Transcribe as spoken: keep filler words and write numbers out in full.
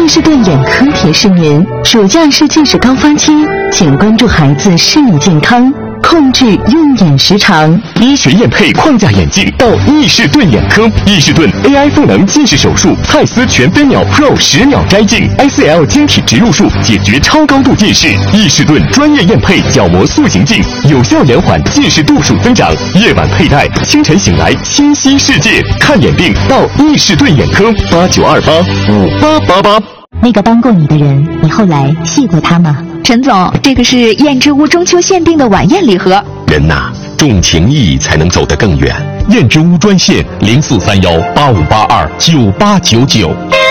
易士顿眼科提示您：暑假是近视高发期，请关注孩子视力健康，控制用眼时长。 医学验配框架眼镜到易士顿眼科，易士顿 A I 赋能近视手术，蔡司全飞秒 Pro 十秒摘镜 ，S L 晶体植入术解决超高度近视。易士顿专业验配角膜塑形镜，有效延缓近视度数增长。夜晚佩戴，清晨醒来清晰世界。看眼病到易士顿眼科，八九二八五八八八。 那个帮过你的人，你后来谢过他吗？ 陈总，这个是燕之屋中秋限定的晚宴礼盒。 人呐，重情义才能走得更远。燕之屋专线零四三幺八五八二九八九九。